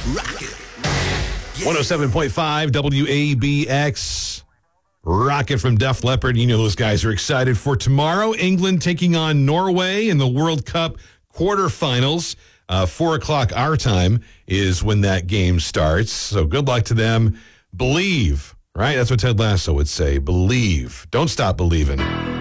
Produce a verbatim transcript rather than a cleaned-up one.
one oh seven point five W A B X. Rocket from Def Leppard. You know those guys are excited for tomorrow. England taking on Norway in the World Cup quarterfinals. Uh, four o'clock our time is when that game starts. So good luck to them. Believe, right? That's what Ted Lasso would say. Believe. Don't stop believing.